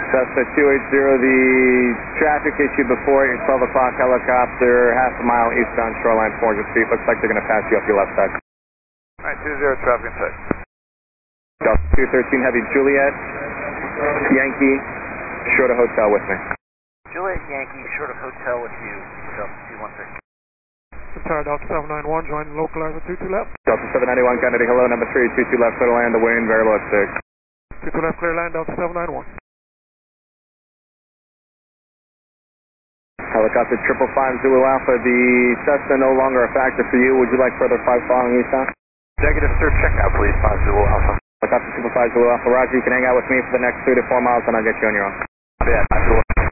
Cessna 280, the traffic issue before your 12 o'clock helicopter, half a mile eastbound shoreline, 400 feet. Looks like they're going to pass you off your left side. Alright, 20 traffic inside. Delta 213 Heavy Juliet, Yankee, short of hotel with me. Juliet Yankee, short of hotel with you, Delta 213. Entire Delta 791, join localizer 22 left. Delta 791 Kennedy, hello, number 3, 22 left, clear to land, the wind, variable at 6. 22 left, clear land, Delta 791. Helicopter 555 Zulu Alpha, the Cessna no longer a factor for you. Would you like further flight following eastbound? Negative, sir. Check out, please. 5 Zulu Alpha. Helicopter 555 Zulu Alpha, roger. You can hang out with me for the next 3 to 4 miles and I'll get you on your own. Yeah, 5 Zulu.